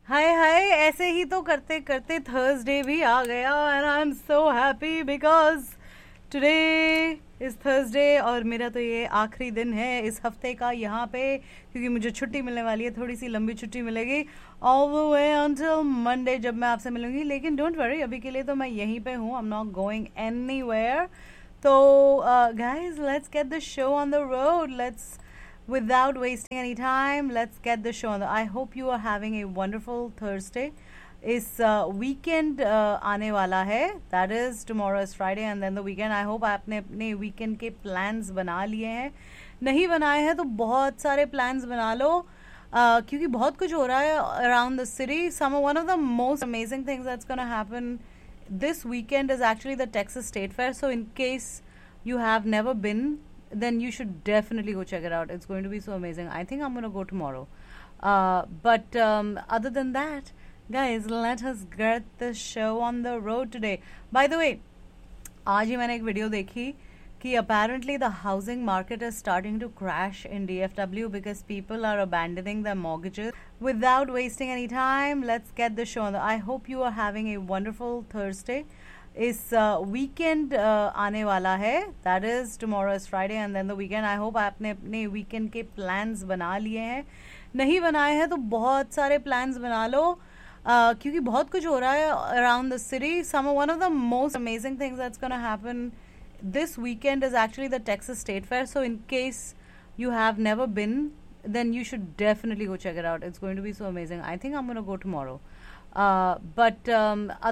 हाय हाय, ऐसे ही तो करते करते थर्सडे भी आ गया and I am so happy because today is Thursday और मेरा तो ये आखिरी दिन है इस हफ्ते का यहाँ पे, क्योंकि मुझे छुट्टी मिलने वाली है, थोड़ी सी लंबी छुट्टी मिलेगी all the way until Monday जब मैं आपसे मिलूंगी। लेकिन डोंट वरी, अभी के लिए तो मैं यहीं पे हूँ, I am not going anywhere. तो guys, let's get the show on the road. Let's, without wasting any time, let's get the show on the. I hope you are having a wonderful Thursday. इस weekend आने वाला है, that is tomorrow is Friday and then the weekend. I hope आपने अपने weekend के plans बना लिए हैं। नहीं बनाए हैं तो बहुत सारे प्लान्स बना लो, क्योंकि बहुत कुछ हो रहा है around the city. Some one of the most amazing things that's gonna happen this weekend is actually the Texas State Fair. So in case you have never been, then you should definitely go check it out. It's going to be so amazing. I think I'm going to go tomorrow. But other than that, guys, let us get the show on the road today. By the way, आज ही मैंने एक video देखी कि apparently the housing market is starting to crash in DFW because people are abandoning their mortgages. Without wasting any time, let's get the show on the. I hope you are having a wonderful Thursday. इस weekend आने वाला है, that is tomorrow is Friday and then the weekend. I hope आपने अपने weekend के plans बना लिए हैं। नहीं बनाए हैं तो बहुत सारे प्लान्स बना लो, क्योंकि बहुत कुछ हो रहा है around the city. Some one of the most amazing things that's gonna happen this weekend is actually the Texas State Fair. So in case you have never been, then you should definitely go check it out. It's going to be so amazing. I think I'm going to go tomorrow. But